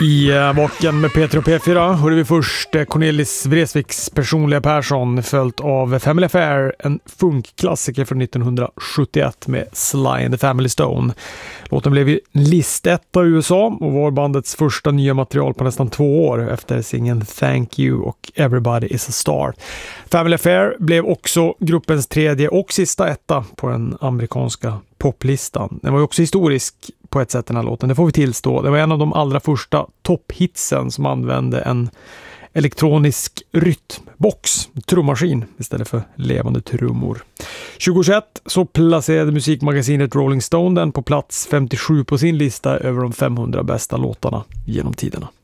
I Vaken med Peter och P4 hörde vi först Cornelis Vreeswijks personliga Persson följt av Family Affair, en funkklassiker från 1971 med Sly and the Family Stone. Låten blev ju listetta i USA och var bandets första nya material på nästan 2 år efter singeln Thank You och Everybody is a Star. Family Affair blev också gruppens 3:e och sista etta på den amerikanska poplistan. Den var ju också historisk på ett sätt, den här låten. Det får vi tillstå. Det var en av de allra första topphitsen som använde en elektronisk rytmbox, trummaskin istället för levande trummor. 2021 så placerade musikmagasinet Rolling Stone den på plats 57 på sin lista över de 500 bästa låtarna genom tiderna.